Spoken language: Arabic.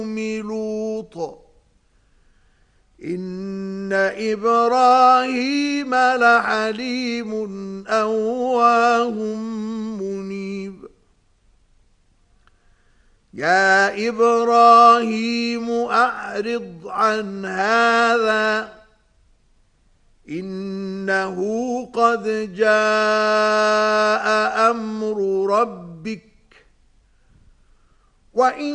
لوط إن إبراهيم لحليم أواه منيب يا إبراهيم أعرض عن هذا إنه قد جاء أمر ربك وإن